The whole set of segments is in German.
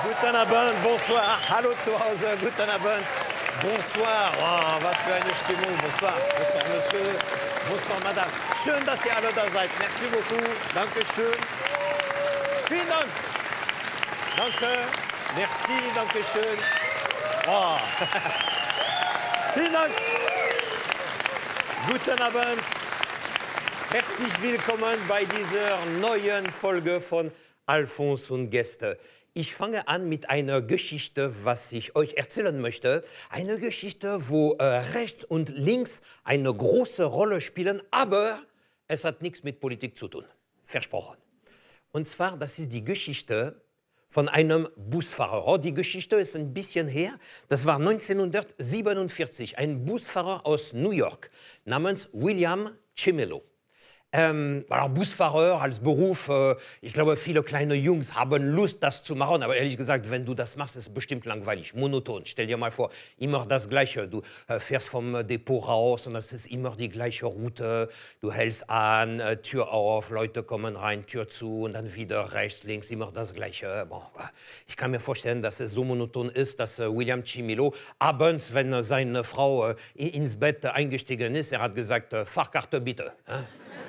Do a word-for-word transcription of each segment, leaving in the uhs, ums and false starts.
Guten Abend, bonsoir. Hallo zu Hause, guten Abend. Bonsoir. Oh, was für eine Stimmung. Bonsoir. Bonsoir, Monsieur. Bonsoir, Madame. Schön, dass ihr alle da seid. Merci beaucoup. Dankeschön. Vielen Dank. Danke. Merci, danke schön. Oh. Vielen Dank. Guten Abend. Herzlich willkommen bei dieser neuen Folge von Alphonse und Gäste. Ich fange an mit einer Geschichte, was ich euch erzählen möchte. Eine Geschichte, wo äh, rechts und links eine große Rolle spielen, aber es hat nichts mit Politik zu tun. Versprochen. Und zwar, das ist die Geschichte von einem Busfahrer. Oh, die Geschichte ist ein bisschen her. Das war neunzehnhundertsiebenundvierzig. Ein Busfahrer aus New York namens William Cimino. Ähm, Busfahrer als Beruf, äh, ich glaube, viele kleine Jungs haben Lust, das zu machen. Aber ehrlich gesagt, wenn du das machst, ist es bestimmt langweilig, monoton. Stell dir mal vor, immer das Gleiche. Du äh, fährst vom Depot raus und es ist immer die gleiche Route. Du hältst an, äh, Tür auf, Leute kommen rein, Tür zu und dann wieder rechts, links, immer das Gleiche. Bon, ich kann mir vorstellen, dass es so monoton ist, dass äh, William Cimino abends, wenn äh, seine Frau äh, ins Bett äh, eingestiegen ist, er hat gesagt, äh, Fahrkarte bitte. Äh?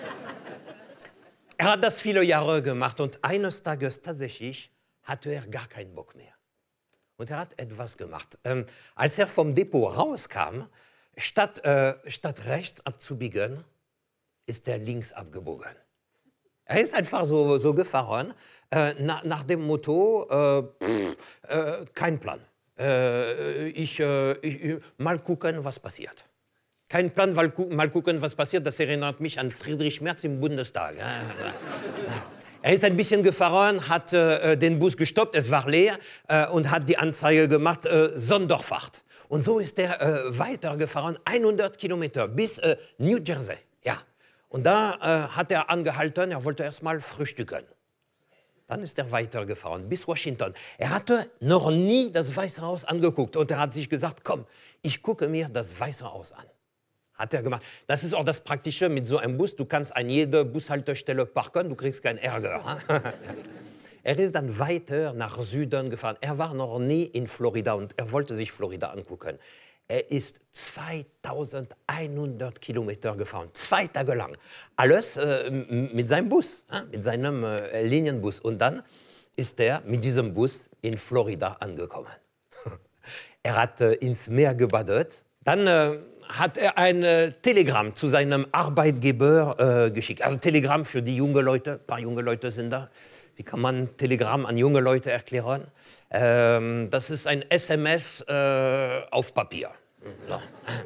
Er hat das viele Jahre gemacht und eines Tages tatsächlich hatte er gar keinen Bock mehr. Und er hat etwas gemacht. Ähm, als er vom Depot rauskam, statt, äh, statt rechts abzubiegen, ist er links abgebogen. Er ist einfach so, so gefahren, äh, na, nach dem Motto, äh, pff, äh, kein Plan. Äh, ich, äh, ich, mal gucken, was passiert. Kein Plan, mal, gu mal gucken, was passiert. Das erinnert mich an Friedrich Merz im Bundestag. Er ist ein bisschen gefahren, hat äh, den Bus gestoppt, es war leer äh, und hat die Anzeige gemacht, äh, Sonderfahrt. Und so ist er äh, weitergefahren, hundert Kilometer bis äh, New Jersey. Ja. Und da äh, hat er angehalten, er wollte erst mal frühstücken. Dann ist er weitergefahren bis Washington. Er hatte noch nie das Weiße Haus angeguckt und er hat sich gesagt, komm, ich gucke mir das Weiße Haus an. Hat er gemacht. Das ist auch das Praktische mit so einem Bus. Du kannst an jeder Bushaltestelle parken, du kriegst keinen Ärger. Er ist dann weiter nach Süden gefahren. Er war noch nie in Florida und er wollte sich Florida angucken. Er ist zweitausendeinhundert Kilometer gefahren, zwei Tage lang. Alles äh, mit seinem Bus, äh, mit seinem äh, Linienbus. Und dann ist er mit diesem Bus in Florida angekommen. Er hat äh, ins Meer gebadet. Dann äh, hat er ein äh, Telegramm zu seinem Arbeitgeber äh, geschickt. Also Telegramm für die jungen Leute, ein paar junge Leute sind da. Wie kann man Telegramm an junge Leute erklären? Ähm, das ist ein S M S äh, auf Papier. So.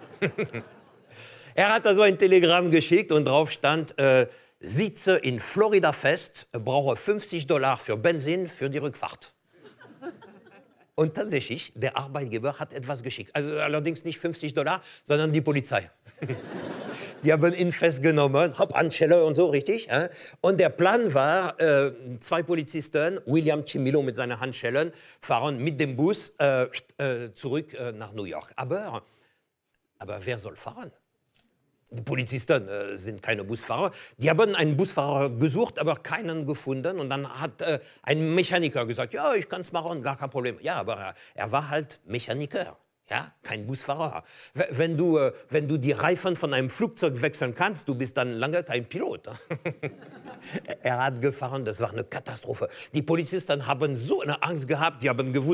Er hat also ein Telegramm geschickt und drauf stand, äh, sitze in Florida fest, brauche fünfzig Dollar für Benzin für die Rückfahrt. Und tatsächlich, der Arbeitgeber hat etwas geschickt. Also allerdings nicht fünfzig Dollar, sondern die Polizei. Die haben ihn festgenommen, hopp, Handschelle und so, richtig. Äh? Und der Plan war, äh, zwei Polizisten, William Cimino mit seinen Handschellen, fahren mit dem Bus äh, äh, zurück äh, nach New York. Aber, aber wer soll fahren? Die Polizisten äh, sind keine Busfahrer. Die haben einen Busfahrer gesucht, aber keinen gefunden. Und dann hat äh, ein Mechaniker gesagt, ja, ich kann es machen, gar kein Problem. Ja, aber er, er war halt Mechaniker, ja, kein Busfahrer. Wenn du, äh, wenn du die Reifen von einem Flugzeug wechseln kannst, du bist dann lange kein Pilot. Er hat gefahren, das war eine Katastrophe. Die Polizisten haben so eine Angst gehabt, die haben gewusst,